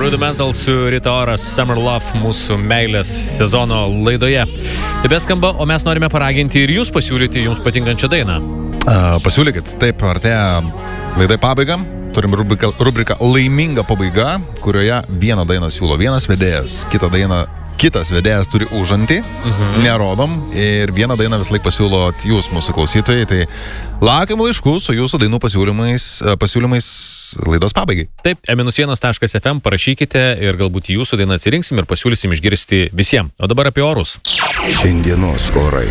Rudimental su Rita Ora Summer Love mūsų meilės sezono laidoje. Tebeskamba, o mes norime paraginti ir jūs pasiūlyti jums patinkančią dainą. Pasiūlykit, taip, artėja laidai pabaiga. Turim rubriką Laiminga pabaiga, kurioje vieną dainą siūlo vienas vedėjas, kitas vedėjas turi užantį, nerodom, ir vieną dainą vis laik pasiūlot jūs, mūsų klausytojai, tai laukiam laiškų su jūsų dainų pasiūlymais laidos pabaigai. Taip, e-1.fm parašykite ir galbūt jūsų dainą atsirinksim ir pasiūlysim išgirsti visiems. O dabar apie orus. Šiandienos orai.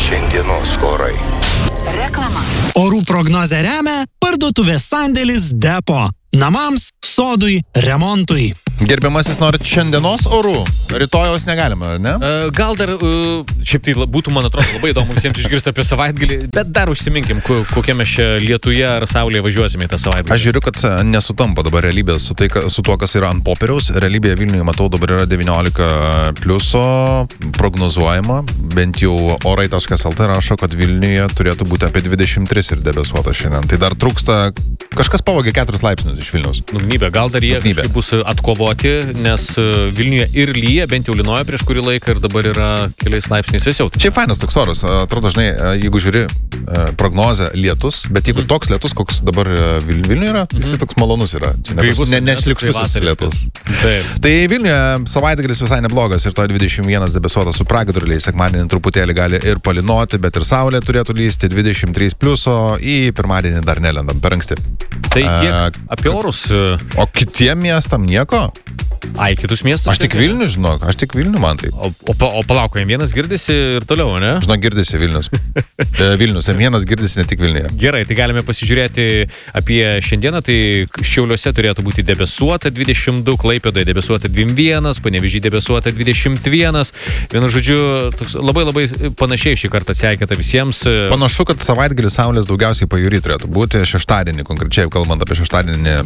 Reklama. Orų prognozę remia parduotuvės sandėlis Depo. Namams, sodui, remontui. Gerbiamasis, norit šiandienos orų? Rytojaus negalima, ar ne? Gal dar, šiaip tai būtų, man atrodo, labai įdomu visiems išgirsti apie savaitgalį, bet dar užsiminkim, kokie mes čia lietuje ar saulėje važiuosime į tą savaitgalį. Aš žiūriu, kad nesutampa dabar realybė su tuo, kas yra ant popieriaus. Realybėje Vilniuje, matau, dabar yra 19 pliuso prognozuojama, bent jau orai.lt rašo, kad Vilniuje turėtų būti apie 23 ir debesuota šiandien. Tai dar trūksta, kažkas pavogė 4 laipsnius iš Vilniaus. Nugnybė, gal dar jie bus atkovoti, nes Vilniuje ir lyja, bent jau lynoja prieš kurį laiką ir dabar yra keliais laipsniais vėsiau. Čia fainas toks oras, atrodo dažnai, jeigu žiūri prognozę lietus, bet jeigu toks lietus, koks dabar Vilniuje yra, jis toks malonus yra. Nešlikštusis lietus. Taip. Tai Vilniuje savaitgalis visai neblogas ir to 21 debesuotas su pragiedruliais, sekmadienį truputėlį gali ir palinoti, bet ir saulė turėtų lysti 23 pliuso, į pirmadienį dar nelendam per anksti. Tai tiek apie orus. O kitiem miestam nieko? Ai, kitus miestus? Aš tik Vilnių, žinok, man tai. O palauk, M1 girdisi ir toliau, ne? Žinok, girdisi Vilnius. Vilnius, M1 girdisi ne tik Vilniuje. Gerai, tai galime pasižiūrėti apie šiandieną, tai Šiauliuose turėtų būti debesuota 22, Klaipėdoje debesuota 21, Panevėžyje debesuota 21. Vienu žodžiu, labai panašiai šį kartą atsiaikėta visiems. Panašu, kad savaitgalį saulės daugiausiai pajūry turėtų būti, šeštadienį, konkrečiai kalbant apie šeštadienį,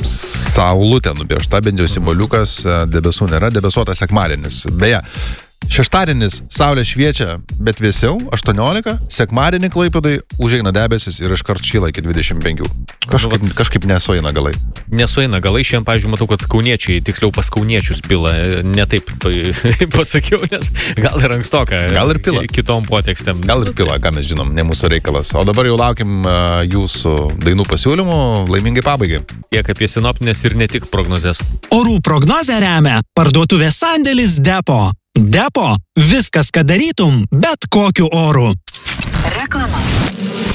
saulutė nupiešta, bent jau simboliukas, debesų nėra, debesuotas sekmadienis. Beje, šeštadienis saulė šviečia, bet vėsiau, 18, sekmadienį Klaipėdai užeina debesis ir iškart šyla iki 25. Kažkaip nesueina galai. Nesueina galai, šiandien, pavyzdžiui, matau, kad kauniečiai, tiksliau pas kauniečius pila, ne taip pasakiau, nes gal ir ankstoka. Gal ir pila. Kitom potekstėm. Gal ir pila, ką mes žinom, ne mūsų reikalas. O dabar jau laukim jūsų dainų pasiūlymų, laimingai pabaigai. Tiek apie sinoptinės ir ne tik prognozes. Orų prognozę remia parduotuvės sandėlis Depo. Depo. Viskas, ką darytum, bet kokiu oru. Reklama.